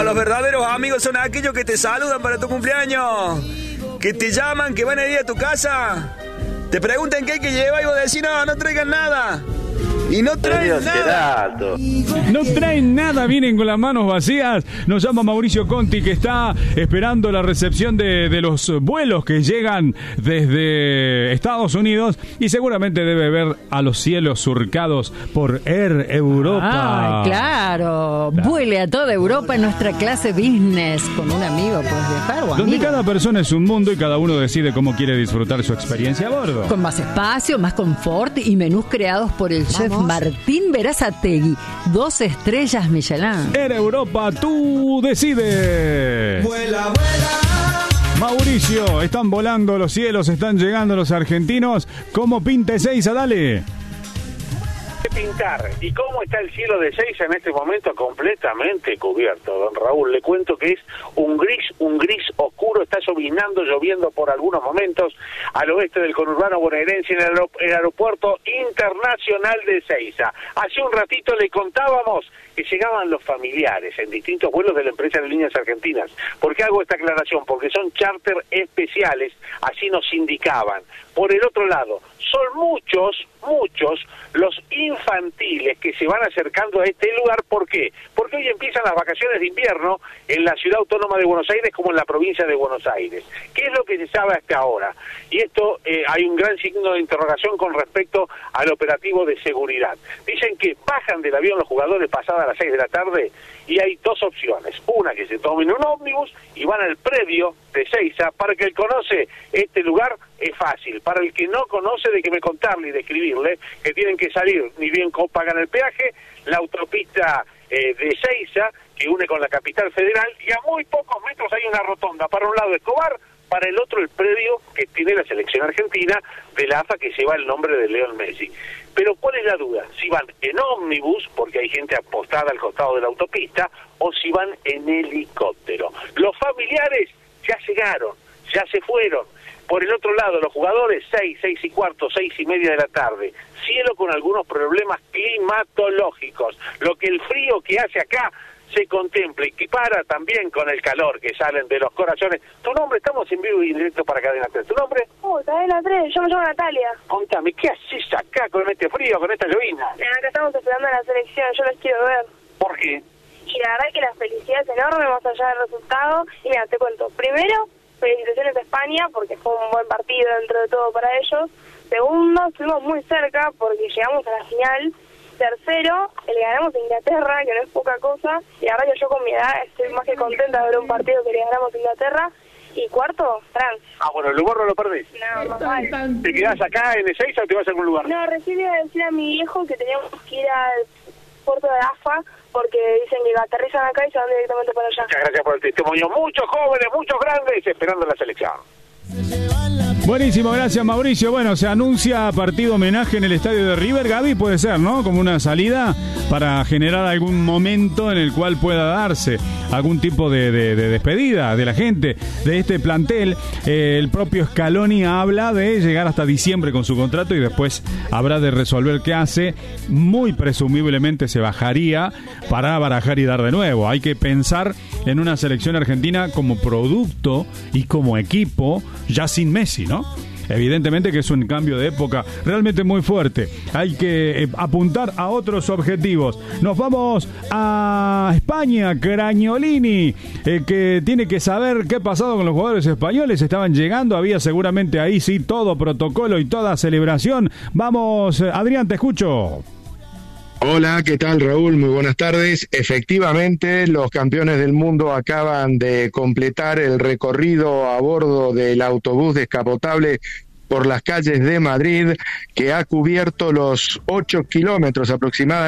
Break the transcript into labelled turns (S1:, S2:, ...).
S1: los verdaderos amigos son aquellos que te saludan para tu cumpleaños, que te llaman, que van a ir a tu casa, te preguntan qué hay que llevar y vos decís, no traigan nada. Y no traen nada.
S2: No traen nada, vienen con las manos vacías. Nos llama Mauricio Conti, que está esperando la recepción de los vuelos que llegan desde Estados Unidos y seguramente debe ver a los cielos surcados por Air Europa.
S3: Ah, claro. Vuele a toda Europa en nuestra clase business. Con un amigo puedes viajar o
S2: donde
S3: amigo.
S2: cada persona es un mundo y cada uno decide cómo quiere disfrutar su experiencia a bordo.
S3: Con más espacio, más confort y menús creados por el chef Martín Berazategui. 2 estrellas Michelin.
S2: Air Europa, tú decides.
S4: Vuela, vuela.
S2: Mauricio, están volando los cielos, están llegando los argentinos. ¿Cómo pinta Ezeiza? Dale.
S5: Pintar. ¿Y cómo está el cielo de Ezeiza en este momento? Completamente cubierto, don Raúl. Le cuento que es un gris oscuro, está lloviendo por algunos momentos al oeste del conurbano bonaerense en el aeropuerto internacional de Ezeiza. Hace un ratito le contábamos que llegaban los familiares en distintos vuelos de la empresa de líneas argentinas. ¿Por qué hago esta aclaración? Porque son charter especiales, así nos indicaban. Por el otro lado, son muchos los infantiles que se van acercando a este lugar. ¿Por qué? Porque hoy empiezan las vacaciones de invierno en la ciudad autónoma de Buenos Aires como en la provincia de Buenos Aires. ¿Qué es lo que se sabe hasta ahora? Y esto hay un gran signo de interrogación con respecto al operativo de seguridad. Dicen que bajan del avión los jugadores pasadas las 6 de la tarde y hay dos opciones. Una, que se tomen un ómnibus y van al predio de Ezeiza. Para el que conoce este lugar es fácil. Para el que no conoce, de que me contarle y describirle que tienen que salir, ni bien pagan el peaje, la autopista de Ezeiza, que une con la capital federal, y a muy pocos metros hay una rotonda. Para un lado Escobar, para el otro el predio que tiene la selección argentina de la AFA, que lleva el nombre de Lionel Messi. Pero ¿cuál es la duda? Si van en ómnibus, porque hay gente apostada al costado de la autopista, o si van en helicóptero. Los familiares ya llegaron, ya se fueron. Por el otro lado, los jugadores, 6 y cuarto, 6 y media de la tarde. Cielo con algunos problemas climatológicos. Lo que el frío que hace acá se contempla y equipara también con el calor que salen de los corazones. Tu nombre, estamos en vivo y en directo para Cadena 3. ¿Tu nombre?
S6: Cadena 3, yo me llamo Natalia.
S5: Contame, ¿qué haces acá con este frío, con esta llovina?
S6: Acá estamos esperando a la selección, yo los quiero ver.
S5: ¿Por qué?
S6: Y la verdad que la felicidad es enorme más allá del resultado. Y mira, te cuento. Primero, felicitaciones a España porque fue un buen partido dentro de todo para ellos. Segundo, estuvimos muy cerca porque llegamos a la final. Tercero, le ganamos a Inglaterra, que no es poca cosa. Y la verdad que yo con mi edad estoy más que contenta de ver un partido que le ganamos a Inglaterra. Y cuarto, Francia.
S5: Ah, bueno, el humor no lo perdés.
S6: No, más vale.
S5: ¿Te quedás acá en Ezeiza o te vas a algún lugar?
S6: No, recién iba a decir a mi viejo que teníamos que ir al puerto de AFA porque dicen que aterrizan acá y se van directamente para allá.
S5: Muchas gracias por el testimonio. Muchos jóvenes, muchos grandes esperando la selección.
S2: Buenísimo, gracias Mauricio. Bueno, se anuncia partido homenaje en el estadio de River. Gaby, puede ser, ¿no? Como una salida para generar algún momento en el cual pueda darse algún tipo de despedida de la gente de este plantel. El propio Scaloni habla de llegar hasta diciembre con su contrato y después habrá de resolver qué hace. Muy presumiblemente se bajaría para barajar y dar de nuevo. Hay que pensar en una selección argentina como producto y como equipo ya sin Messi, ¿no? Evidentemente que es un cambio de época realmente muy fuerte. Hay que apuntar a otros objetivos. Nos vamos a España. Cragnolini, que tiene que saber qué ha pasado con los jugadores españoles. Estaban llegando, había seguramente ahí sí todo protocolo y toda celebración. Vamos, Adrián, te escucho.
S7: Hola, ¿qué tal, Raúl? Muy buenas tardes. Efectivamente, los campeones del mundo acaban de completar el recorrido a bordo del autobús descapotable por las calles de Madrid, que ha cubierto los 8 kilómetros aproximadamente